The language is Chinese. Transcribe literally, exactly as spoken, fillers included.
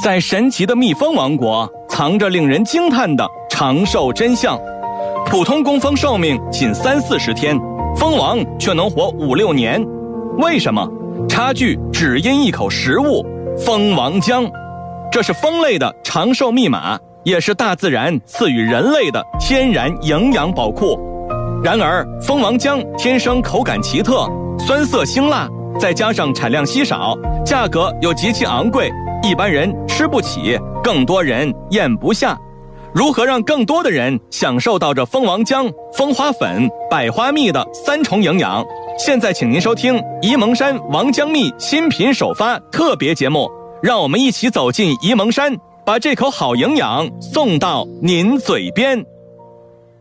在神奇的蜜蜂王国，藏着令人惊叹的长寿真相。普通工蜂寿命仅三四十天，蜂王却能活五六年，为什么？差距只因一口食物——蜂王浆。这是蜂类的长寿密码，也是大自然赐予人类的天然营养宝库。然而，蜂王浆天生口感奇特，酸涩辛辣，再加上产量稀少，价格又极其昂贵，一般人吃不起，更多人咽不下。如何让更多的人享受到这蜂王浆、蜂花粉、百花蜜的三重营养？现在请您收听沂蒙山王浆蜜新品首发特别节目，让我们一起走进沂蒙山，把这口好营养送到您嘴边。